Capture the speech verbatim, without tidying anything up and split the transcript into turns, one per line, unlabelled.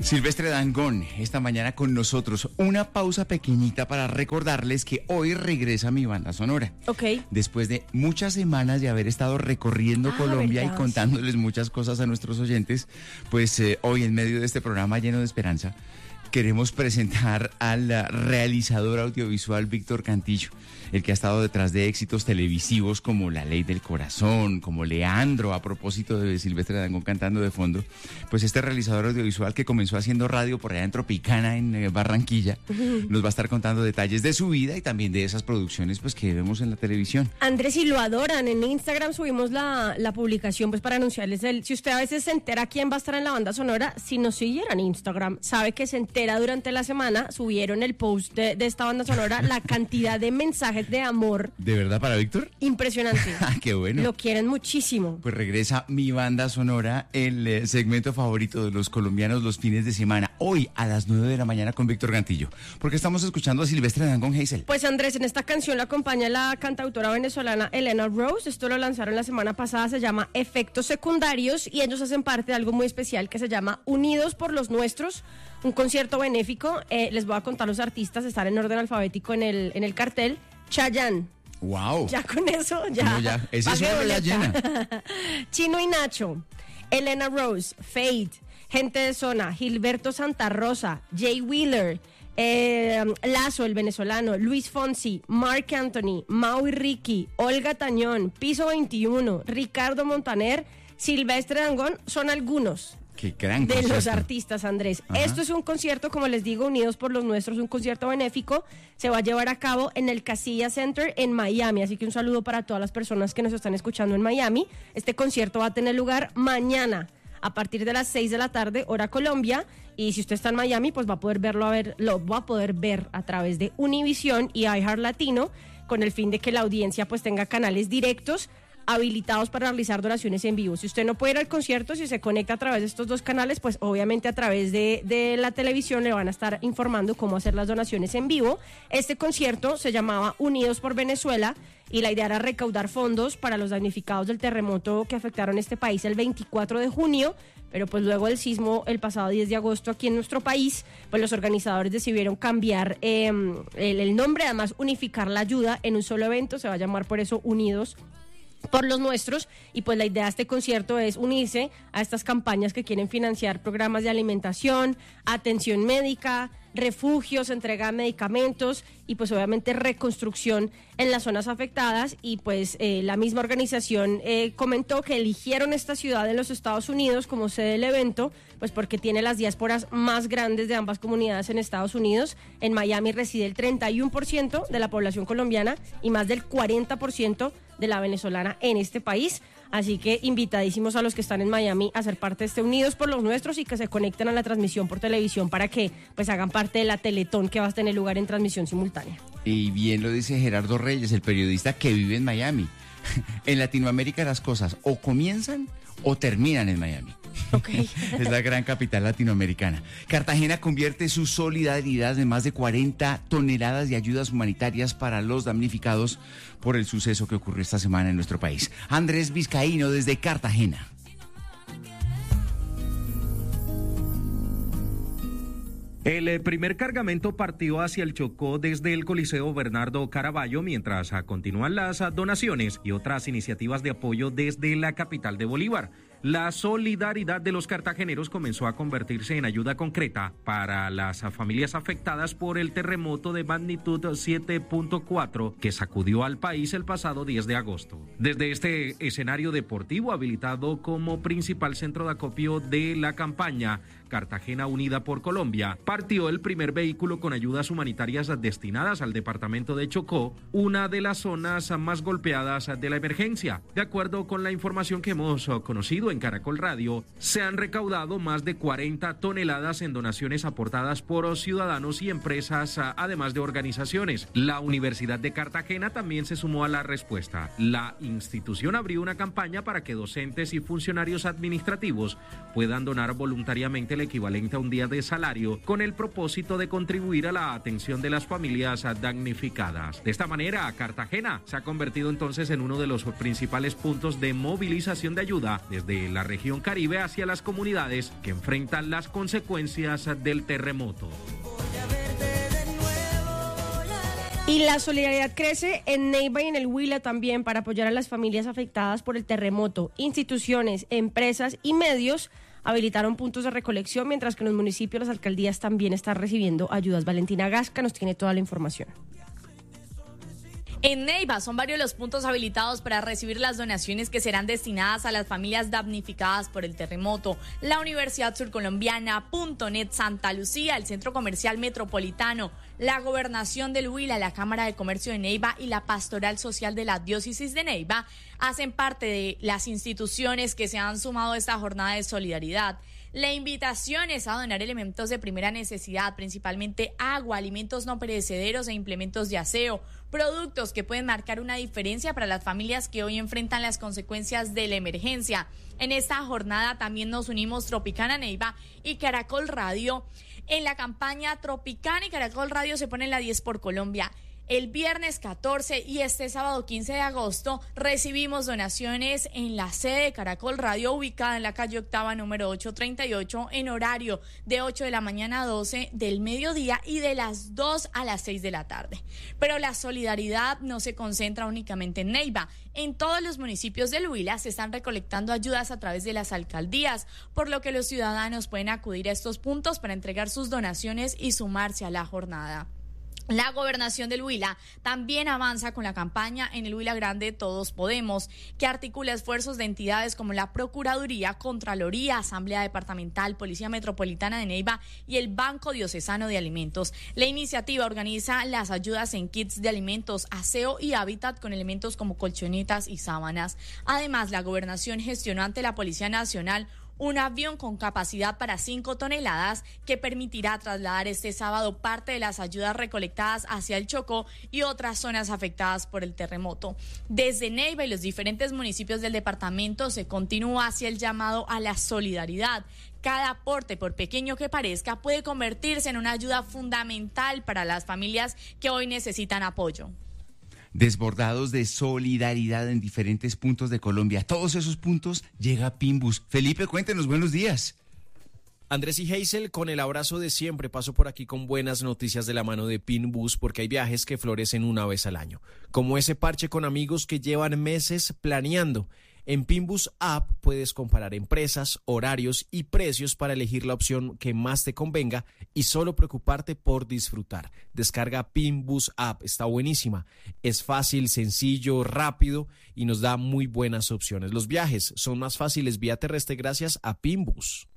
Silvestre Dangond, esta mañana con nosotros. Una pausa pequeñita para recordarles que hoy regresa mi banda sonora.
Ok.
Después de muchas semanas de haber estado recorriendo
Ah,
Colombia
¿verdad?
y contándoles muchas cosas a nuestros oyentes, pues eh, hoy en medio de este programa lleno de esperanza, queremos presentar al uh, realizador audiovisual Víctor Cantillo, el que ha estado detrás de éxitos televisivos como La Ley del Corazón, como Leandro, a propósito de Silvestre Dangond cantando de fondo. Pues este realizador audiovisual que comenzó haciendo radio por allá en Tropicana, en eh, Barranquilla, uh-huh. nos va a estar contando detalles de su vida y también de esas producciones pues que vemos en la televisión.
Andrés, y lo adoran. En Instagram subimos la, la publicación pues para anunciarles el... Si usted a veces se entera quién va a estar en la banda sonora, si nos siguiera en Instagram, sabe que se entera durante la semana. Subieron el post de, de esta banda sonora, la cantidad de mensajes de amor.
¿De verdad para Víctor?
Impresionante.
¡Qué bueno!
Lo quieren muchísimo.
Pues regresa mi banda sonora, el eh, segmento favorito de los colombianos los fines de semana. Hoy a las nueve de la mañana con Víctor Cantillo. Porque estamos escuchando a Silvestre Dangond, Hazel.
Pues Andrés, en esta canción la acompaña la cantautora venezolana Elena Rose. Esto lo lanzaron la semana pasada, se llama Efectos Secundarios y ellos hacen parte de algo muy especial que se llama Unidos por los Nuestros, un concierto benéfico. Eh, les voy a contar los artistas, están en orden alfabético en el, en el cartel. Chayanne.
Wow.
Ya con eso, ya.
No, ya. Ese es una la llena.
Chino y Nacho, Elena Rose, Fade, Gente de Zona, Gilberto Santa Rosa, Jay Wheeler, eh, Lazo, el venezolano, Luis Fonsi, Marc Anthony, Mau y Ricky, Olga Tañón, Piso veintiuno, Ricardo Montaner, Silvestre Dangond, son algunos.
Qué gran
de
concierto.
Los artistas, Andrés. Ajá. Esto es un concierto, como les digo, Unidos por los Nuestros, un concierto benéfico. Se va a llevar a cabo en el Casilla Center en Miami, así que un saludo para todas las personas que nos están escuchando en Miami. Este concierto va a tener lugar mañana a partir de las seis de la tarde, hora Colombia, y si usted está en Miami, pues va a poder verlo a ver, lo va a poder ver a través de Univision y iHeart Latino, con el fin de que la audiencia pues tenga canales directos habilitados para realizar donaciones en vivo. Si usted no puede ir al concierto, si se conecta a través de estos dos canales, pues obviamente a través de, de la televisión le van a estar informando cómo hacer las donaciones en vivo. Este concierto se llamaba Unidos por Venezuela y la idea era recaudar fondos para los damnificados del terremoto que afectaron este país el veinticuatro de junio, pero pues luego del sismo el pasado diez de agosto aquí en nuestro país, pues los organizadores decidieron cambiar eh, el, el nombre, además unificar la ayuda en un solo evento, se va a llamar por eso Unidos por los Nuestros, y pues la idea de este concierto es unirse a estas campañas que quieren financiar programas de alimentación, atención médica, refugios, entrega de medicamentos y pues obviamente reconstrucción en las zonas afectadas. Y pues eh, la misma organización eh, comentó que eligieron esta ciudad en los Estados Unidos como sede del evento, pues porque tiene las diásporas más grandes de ambas comunidades en Estados Unidos. En Miami reside el treinta y uno por ciento de la población colombiana y más del cuarenta por ciento de la venezolana en este país. Así que invitadísimos a los que están en Miami a ser parte de este Unidos por los Nuestros y que se conecten a la transmisión por televisión para que pues hagan parte de la Teletón que va a tener lugar en transmisión simultánea.
Y bien lo dice Gerardo Reyes, el periodista que vive en Miami. En Latinoamérica las cosas o comienzan o terminan en Miami.
Okay.
Es la gran capital latinoamericana. Cartagena convierte su solidaridad de más de cuarenta toneladas de ayudas humanitarias para los damnificados por el suceso que ocurrió esta semana en nuestro país. Andrés Vizcaíno desde Cartagena.
El primer cargamento partió hacia el Chocó desde el Coliseo Bernardo Caraballo, mientras continúan las donaciones y otras iniciativas de apoyo desde la capital de Bolívar. La solidaridad de los cartageneros comenzó a convertirse en ayuda concreta para las familias afectadas por el terremoto de magnitud siete punto cuatro que sacudió al país el pasado diez de agosto. Desde este escenario deportivo habilitado como principal centro de acopio de la campaña Cartagena Unida por Colombia, partió el primer vehículo con ayudas humanitarias destinadas al departamento de Chocó, una de las zonas más golpeadas de la emergencia. De acuerdo con la información que hemos conocido en Caracol Radio, se han recaudado más de cuarenta toneladas en donaciones aportadas por ciudadanos y empresas, además de organizaciones. La Universidad de Cartagena también se sumó a la respuesta. La institución abrió una campaña para que docentes y funcionarios administrativos puedan donar voluntariamente el equivalente a un día de salario con el propósito de contribuir a la atención de las familias damnificadas. De esta manera, Cartagena se ha convertido entonces en uno de los principales puntos de movilización de ayuda desde de la región Caribe hacia las comunidades que enfrentan las consecuencias del terremoto.
Y la solidaridad crece en Neiva y en el Huila también para apoyar a las familias afectadas por el terremoto. Instituciones, empresas y medios habilitaron puntos de recolección, mientras que en los municipios las alcaldías también están recibiendo ayudas. Valentina Gasca nos tiene toda la información.
En Neiva son varios los puntos habilitados para recibir las donaciones que serán destinadas a las familias damnificadas por el terremoto. La Universidad Surcolombiana, Punto Net Santa Lucía, el Centro Comercial Metropolitano, la Gobernación del Huila, la Cámara de Comercio de Neiva y la Pastoral Social de la Diócesis de Neiva hacen parte de las instituciones que se han sumado a esta jornada de solidaridad. La invitación es a donar elementos de primera necesidad, principalmente agua, alimentos no perecederos e implementos de aseo, productos que pueden marcar una diferencia para las familias que hoy enfrentan las consecuencias de la emergencia. En esta jornada también nos unimos Tropicana Neiva y Caracol Radio. En la campaña Tropicana y Caracol Radio se ponen la diez por Colombia. El viernes catorce y este sábado quince de agosto recibimos donaciones en la sede de Caracol Radio, ubicada en la calle Octava número ochocientos treinta y ocho, en horario de ocho de la mañana a doce del mediodía y de las dos a las seis de la tarde. Pero la solidaridad no se concentra únicamente en Neiva. En todos los municipios del Huila se están recolectando ayudas a través de las alcaldías, por lo que los ciudadanos pueden acudir a estos puntos para entregar sus donaciones y sumarse a la jornada. La Gobernación del Huila también avanza con la campaña En el Huila Grande Todos Podemos, que articula esfuerzos de entidades como la Procuraduría, Contraloría, Asamblea Departamental, Policía Metropolitana de Neiva y el Banco Diocesano de Alimentos. La iniciativa organiza las ayudas en kits de alimentos, aseo y hábitat con elementos como colchonetas y sábanas. Además, la Gobernación gestionó ante la Policía Nacional un avión con capacidad para cinco toneladas que permitirá trasladar este sábado parte de las ayudas recolectadas hacia el Chocó y otras zonas afectadas por el terremoto. Desde Neiva y los diferentes municipios del departamento se continúa hacia el llamado a la solidaridad. Cada aporte, por pequeño que parezca, puede convertirse en una ayuda fundamental para las familias que hoy necesitan apoyo.
Desbordados de solidaridad en diferentes puntos de Colombia. A todos esos puntos llega Pinbus. Felipe, cuéntenos, buenos días.
Andrés y Hazel, con el abrazo de siempre, paso por aquí con buenas noticias de la mano de Pinbus, porque hay viajes que florecen una vez al año, como ese parche con amigos que llevan meses planeando. En Pinbus App puedes comparar empresas, horarios y precios para elegir la opción que más te convenga y solo preocuparte por disfrutar. Descarga Pinbus App, está buenísima. Es fácil, sencillo, rápido y nos da muy buenas opciones. Los viajes son más fáciles vía terrestre gracias a Pinbus.